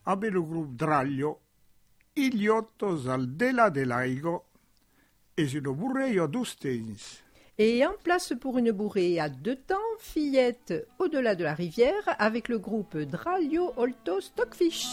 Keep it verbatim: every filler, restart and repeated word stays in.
avec le groupe Draglio, Iliottos al Dela de Laigo et sur le Bourreio d'Ustens. Et en place pour une bourrée à deux temps, fillette au-delà de la rivière avec le groupe Draglio Olto Stockfish.